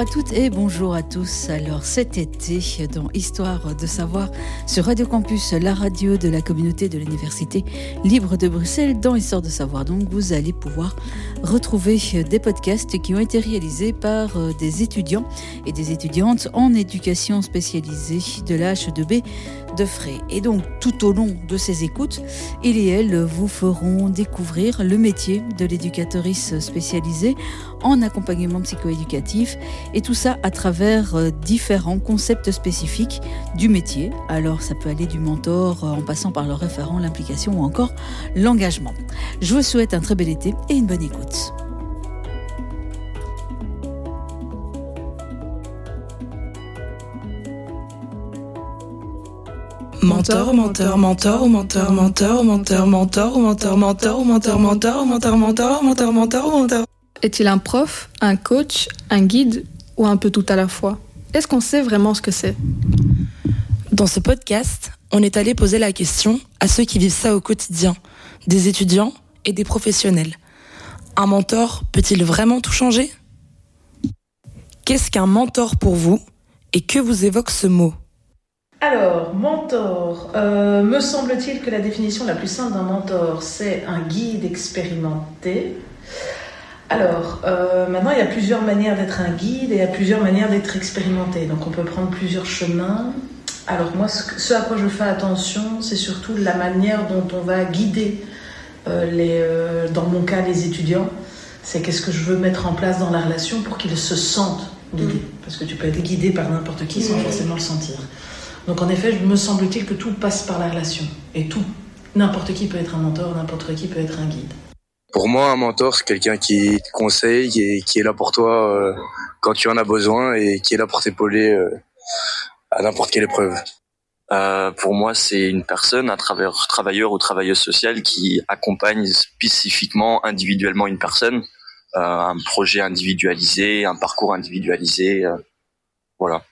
à toutes et bonjour à tous. Alors cet été, dans Histoire de savoir, sur Radio Campus, la radio de la communauté de l'Université libre de Bruxelles, dans Histoire de savoir, donc vous allez pouvoir retrouver des podcasts qui ont été réalisés par des étudiants et des étudiantes en éducation spécialisée de la H2B de Fray. Et donc tout au long de ces écoutes, ils et elles vous feront découvrir le métier de l'éducatrice spécialisée en accompagnement psychoéducatif, et tout ça à travers différents concepts spécifiques du métier. Alors ça peut aller du mentor en passant par le référent, l'implication ou encore l'engagement. Je vous souhaite un très bel été et une bonne écoute. Mentor, mentor, mentor, mentor, mentor, mentor, mentor, mentor, mentor, mentor, mentor, mentor, mentor, mentor, mentor, mentor. Est-il un prof, un coach, un guide ou un peu tout à la fois ? Est-ce qu'on sait vraiment ce que c'est ? Dans ce podcast, on est allé poser la question à ceux qui vivent ça au quotidien, des étudiants et des professionnels. Un mentor peut-il vraiment tout changer ? Qu'est-ce qu'un mentor pour vous et que vous évoque ce mot ? Alors, mentor, me semble-t-il que la définition la plus simple d'un mentor, c'est un guide expérimenté. Alors, maintenant, il y a plusieurs manières d'être un guide et il y a plusieurs manières d'être expérimenté. Donc, on peut prendre plusieurs chemins. Alors, moi, ce à quoi je fais attention, c'est surtout la manière dont on va guider, dans mon cas, les étudiants. C'est qu'est-ce que je veux mettre en place dans la relation pour qu'ils se sentent guidés. Parce que tu peux être guidé par n'importe qui sans forcément le sentir. Donc en effet, me semble-t-il que tout passe par la relation. Et n'importe qui peut être un mentor, n'importe qui peut être un guide. Pour moi, un mentor, c'est quelqu'un qui te conseille, qui est là pour toi quand tu en as besoin et qui est là pour t'épauler à n'importe quelle épreuve. Pour moi, c'est une personne, un travailleur ou travailleuse sociale qui accompagne spécifiquement, individuellement une personne, un projet individualisé, un parcours individualisé, voilà.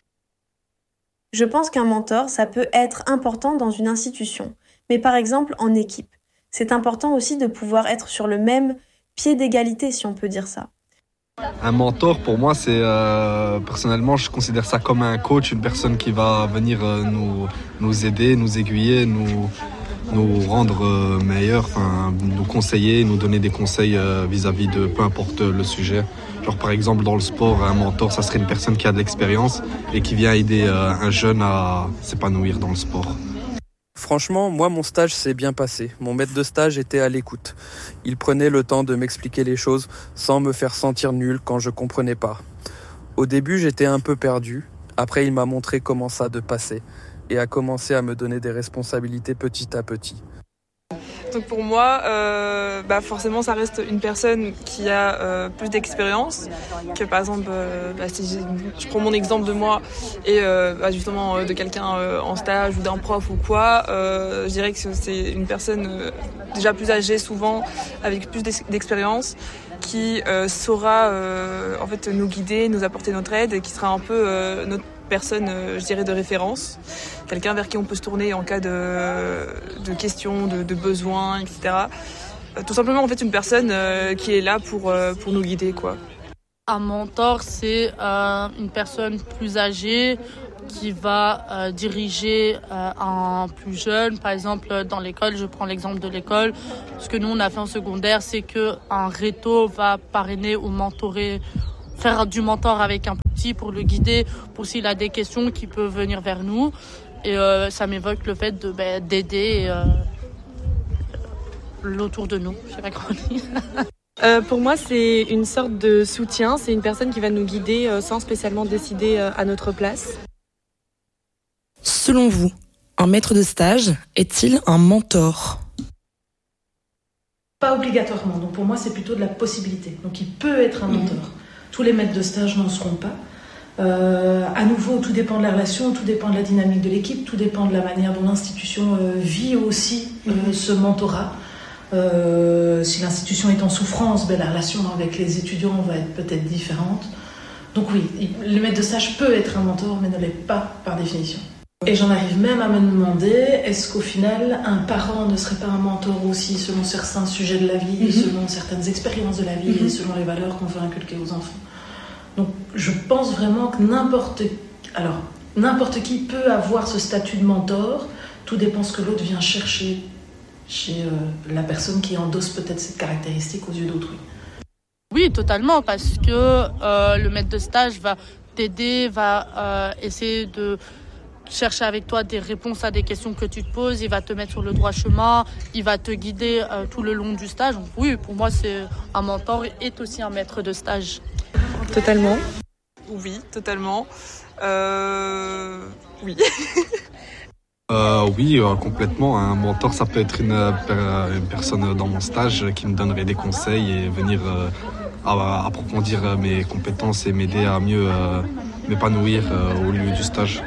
Je pense qu'un mentor, ça peut être important dans une institution, mais par exemple en équipe. C'est important aussi de pouvoir être sur le même pied d'égalité, si on peut dire ça. Un mentor, pour moi, c'est personnellement, je considère ça comme un coach, une personne qui va venir nous aider, nous aiguiller, nous rendre meilleurs, nous conseiller, nous donner des conseils vis-à-vis de peu importe le sujet. Genre par exemple dans le sport, un mentor, ça serait une personne qui a de l'expérience et qui vient aider un jeune à s'épanouir dans le sport. Franchement, moi mon stage s'est bien passé. Mon maître de stage était à l'écoute. Il prenait le temps de m'expliquer les choses sans me faire sentir nul quand je comprenais pas. Au début, j'étais un peu perdu. Après, il m'a montré comment ça de passer et a commencé à me donner des responsabilités petit à petit. Donc pour moi, forcément, ça reste une personne qui a plus d'expérience que par exemple, si je prends mon exemple de moi et justement de quelqu'un en stage ou d'un prof ou quoi, je dirais que c'est une personne déjà plus âgée souvent, avec plus d'expérience, qui saura en fait nous guider, nous apporter notre aide et qui sera un peu notre personne, je dirais, de référence, quelqu'un vers qui on peut se tourner en cas de questions, de besoins, etc. Tout simplement en fait une personne qui est là pour nous guider, quoi. Un mentor, c'est une personne plus âgée qui va diriger un plus jeune. Par exemple, dans l'école, je prends l'exemple de l'école. Ce que nous, on a fait en secondaire, c'est qu'un réto va parrainer ou mentorer, faire du mentor avec un petit pour le guider, pour s'il a des questions qui peuvent venir vers nous. Et ça m'évoque le fait d'aider l'autour de nous. Je sais pas comment dire. Pour moi, c'est une sorte de soutien. C'est une personne qui va nous guider sans spécialement décider à notre place. Selon vous, un maître de stage est-il un mentor ? Pas obligatoirement. Donc pour moi, c'est plutôt de la possibilité. Donc il peut être un mentor. Tous les maîtres de stage n'en seront pas. À nouveau, tout dépend de la relation, tout dépend de la dynamique de l'équipe, tout dépend de la manière dont l'institution vit aussi ce mentorat. Si l'institution est en souffrance, la relation avec les étudiants va être peut-être différente. Donc oui, le maître de stage peut être un mentor, mais ne l'est pas par définition. Et j'en arrive même à me demander, est-ce qu'au final, un parent ne serait pas un mentor aussi selon certains sujets de la vie, selon certaines expériences de la vie et selon les valeurs qu'on veut inculquer aux enfants ? Donc je pense vraiment que n'importe qui peut avoir ce statut de mentor. Tout dépend ce que l'autre vient chercher chez la personne qui endosse peut-être cette caractéristique aux yeux d'autrui. Oui, totalement, parce que le maître de stage va t'aider, va essayer de chercher avec toi des réponses à des questions que tu te poses, il va te mettre sur le droit chemin, il va te guider tout le long du stage. Donc oui, pour moi, c'est un mentor est aussi un maître de stage. Totalement. Oui, totalement. Oui. Oui, complètement. Un mentor, ça peut être une personne dans mon stage qui me donnerait des conseils et venir approfondir mes compétences et m'aider à mieux m'épanouir au lieu du stage.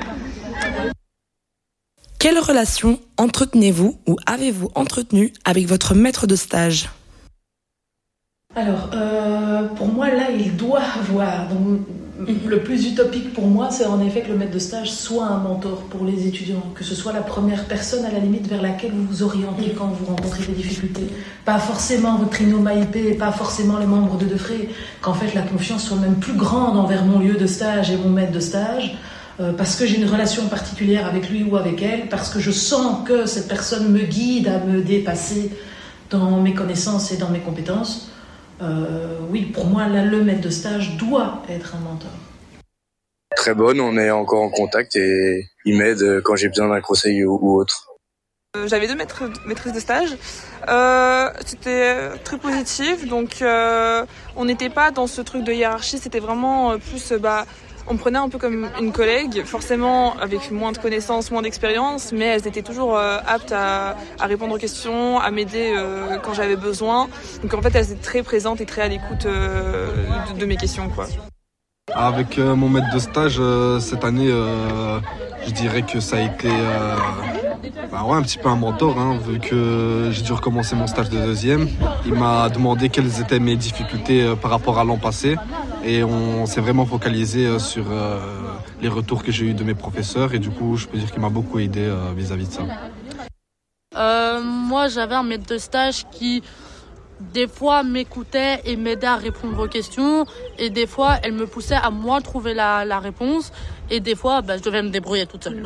Quelle relation entretenez-vous ou avez-vous entretenu avec votre maître de stage ? Alors, pour moi, là, il doit avoir. Donc, le plus utopique pour moi, c'est en effet que le maître de stage soit un mentor pour les étudiants, que ce soit la première personne à la limite vers laquelle vous vous orientez quand vous rencontrez des difficultés. Pas forcément votre trinoma IP, pas forcément les membres de Defray, qu'en fait la confiance soit même plus grande envers mon lieu de stage et mon maître de stage, parce que j'ai une relation particulière avec lui ou avec elle, parce que je sens que cette personne me guide à me dépasser dans mes connaissances et dans mes compétences. Oui, pour moi, là, le maître de stage doit être un mentor. Très bonne, on est encore en contact et il m'aide quand j'ai besoin d'un conseil ou autre. J'avais 2 maîtresses de stage. C'était très positif, donc on n'était pas dans ce truc de hiérarchie, c'était vraiment plus... on me prenait un peu comme une collègue, forcément avec moins de connaissances, moins d'expérience, mais elles étaient toujours aptes à répondre aux questions, à m'aider quand j'avais besoin. Donc en fait, elles étaient très présentes et très à l'écoute de mes questions, quoi. Avec mon maître de stage, cette année, je dirais que ça a été un petit peu un mentor, vu que j'ai dû recommencer mon stage de 2e. Il m'a demandé quelles étaient mes difficultés par rapport à l'an passé. Et on s'est vraiment focalisé sur les retours que j'ai eus de mes professeurs. Et du coup, je peux dire qu'il m'a beaucoup aidé vis-à-vis de ça. Moi, j'avais un maître de stage qui, des fois, m'écoutait et m'aidait à répondre aux questions. Et des fois, elle me poussait à moi trouver la réponse. Et des fois, je devais me débrouiller toute seule.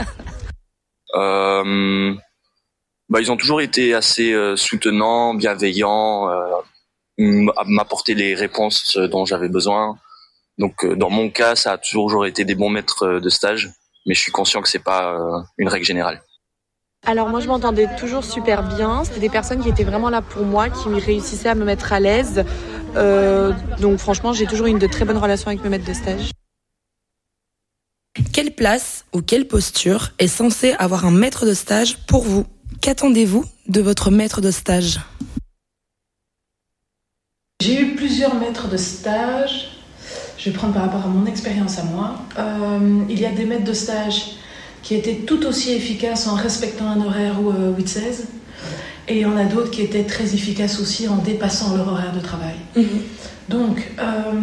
Ils ont toujours été assez soutenants, bienveillants, à m'apporter les réponses dont j'avais besoin. Donc dans mon cas, ça a toujours été des bons maîtres de stage, mais je suis conscient que c'est pas une règle générale. Alors moi je m'entendais toujours super bien, c'était des personnes qui étaient vraiment là pour moi, qui réussissaient à me mettre à l'aise. Donc franchement j'ai toujours eu de très bonnes relations avec mes maîtres de stage. Quelle place ou quelle posture est censée avoir un maître de stage pour vous ? Qu'attendez-vous de votre maître de stage ? J'ai eu plusieurs maîtres de stage. Je vais prendre par rapport à mon expérience à moi. Il y a des maîtres de stage qui étaient tout aussi efficaces en respectant un horaire 8-16. Et il y en a d'autres qui étaient très efficaces aussi en dépassant leur horaire de travail. Donc,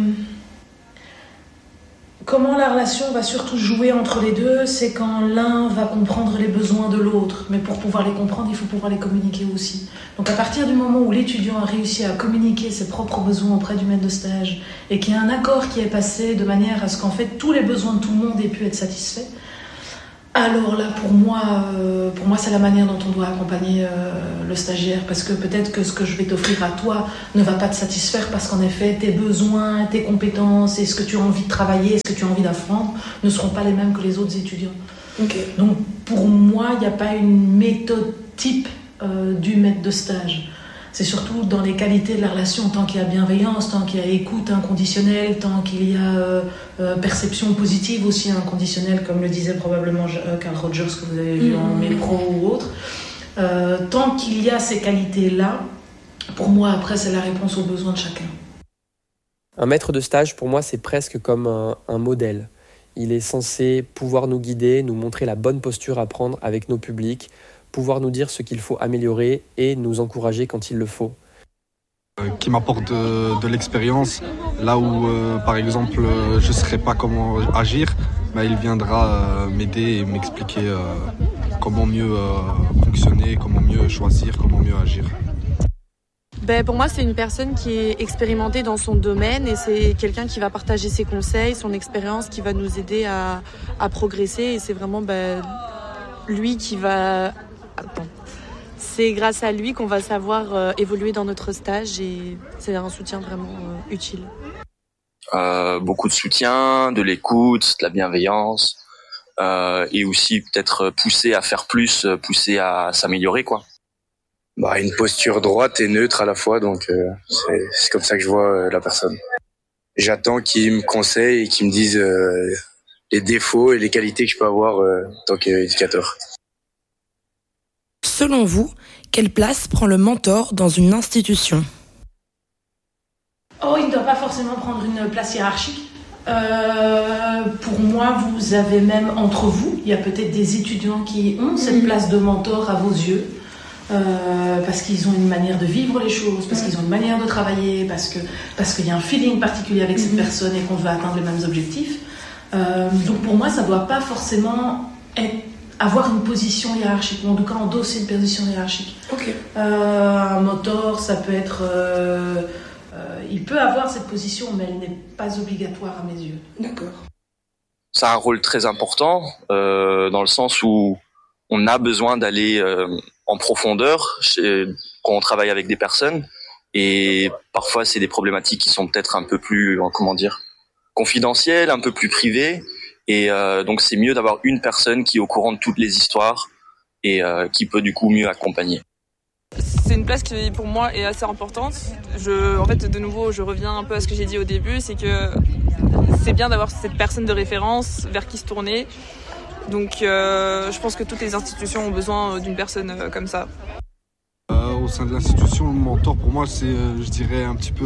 comment la relation va surtout jouer entre les deux, c'est quand l'un va comprendre les besoins de l'autre. Mais pour pouvoir les comprendre, il faut pouvoir les communiquer aussi. Donc à partir du moment où l'étudiant a réussi à communiquer ses propres besoins auprès du maître de stage et qu'il y a un accord qui est passé de manière à ce qu'en fait tous les besoins de tout le monde aient pu être satisfaits, alors là pour moi c'est la manière dont on doit accompagner le stagiaire, parce que peut-être que ce que je vais t'offrir à toi ne va pas te satisfaire parce qu'en effet tes besoins, tes compétences et ce que tu as envie de travailler, ce que tu as envie d'apprendre ne seront pas les mêmes que les autres étudiants. Donc pour moi il n'y a pas une méthode type du maître de stage. C'est surtout dans les qualités de la relation, tant qu'il y a bienveillance, tant qu'il y a écoute inconditionnelle, tant qu'il y a perception positive aussi inconditionnelle, comme le disait probablement Carl Rogers que vous avez vu en Melpro ou autre. Tant qu'il y a ces qualités-là, pour moi après c'est la réponse aux besoins de chacun. Un maître de stage pour moi c'est presque comme un modèle. Il est censé pouvoir nous guider, nous montrer la bonne posture à prendre avec nos publics, pouvoir nous dire ce qu'il faut améliorer et nous encourager quand il le faut. Qui m'apporte de l'expérience, là où par exemple je ne saurais pas comment agir, il viendra m'aider et m'expliquer comment mieux fonctionner, comment mieux choisir, comment mieux agir. Pour moi, c'est une personne qui est expérimentée dans son domaine et c'est quelqu'un qui va partager ses conseils, son expérience, qui va nous aider à progresser. Et c'est vraiment lui qui va... C'est grâce à lui qu'on va savoir évoluer dans notre stage et c'est un soutien vraiment utile. Beaucoup de soutien, de l'écoute, de la bienveillance et aussi peut-être pousser à faire plus, pousser à s'améliorer, quoi. Une posture droite et neutre à la fois, donc c'est comme ça que je vois la personne. J'attends qu'il me conseille et qu'il me dise les défauts et les qualités que je peux avoir en tant qu'éducateur. Selon vous, quelle place prend le mentor dans une institution ? Il ne doit pas forcément prendre une place hiérarchique. Pour moi, vous avez même entre vous, il y a peut-être des étudiants qui ont cette place de mentor à vos yeux. Parce qu'ils ont une manière de vivre les choses, parce qu'ils ont une manière de travailler, parce qu'il y a un feeling particulier avec cette personne et qu'on veut atteindre les mêmes objectifs. Donc pour moi, ça ne doit pas forcément avoir une position hiérarchique, ou en tout cas endosser une position hiérarchique. Un mentor, ça peut être... il peut avoir cette position, mais elle n'est pas obligatoire à mes yeux. D'accord. Ça a un rôle très important, dans le sens où on a besoin d'aller en profondeur quand on travaille avec des personnes et parfois c'est des problématiques qui sont peut-être un peu plus confidentielles, un peu plus privées et donc c'est mieux d'avoir une personne qui est au courant de toutes les histoires et qui peut du coup mieux accompagner. C'est une place qui pour moi est assez importante. En fait de nouveau je reviens un peu à ce que j'ai dit au début, c'est que c'est bien d'avoir cette personne de référence vers qui se tourner. Donc je pense que toutes les institutions ont besoin d'une personne comme ça. Au sein de l'institution, le mentor pour moi c'est je dirais un petit peu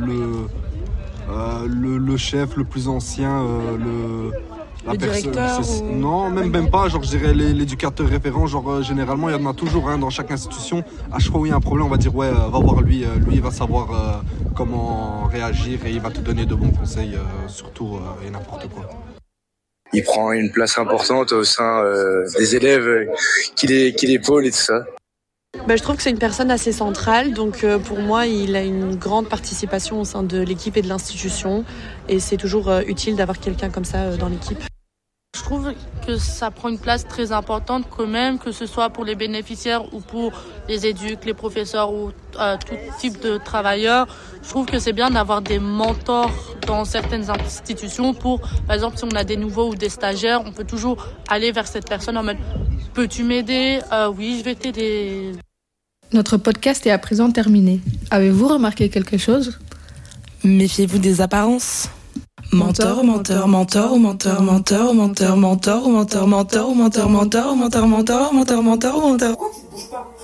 le chef, le plus ancien, le directeur ou... Non, même pas, je dirais l'éducateur référent, généralement il y en a toujours un dans chaque institution. À chaque fois où il y a un problème, on va dire va voir lui il va savoir comment réagir et il va te donner de bons conseils surtout et n'importe quoi. Il prend une place importante au sein des élèves qu'il épaule et tout ça. Je trouve que c'est une personne assez centrale, donc pour moi il a une grande participation au sein de l'équipe et de l'institution et c'est toujours utile d'avoir quelqu'un comme ça dans l'équipe. Je trouve que ça prend une place très importante quand même, que ce soit pour les bénéficiaires ou pour les éducs, les professeurs ou tout type de travailleurs. Je trouve que c'est bien d'avoir des mentors dans certaines institutions pour, par exemple, si on a des nouveaux ou des stagiaires, on peut toujours aller vers cette personne en mode « Peux-tu m'aider ? Oui, je vais t'aider. » Notre podcast est à présent terminé. Avez-vous remarqué quelque chose ? Méfiez-vous des apparences. Mentor, mentor, mentor, mentor, mentor, mentor, mentor, mentor, mentor, mentor, mentor, mentor, mentor, mentor, mentor, mentor, mentor.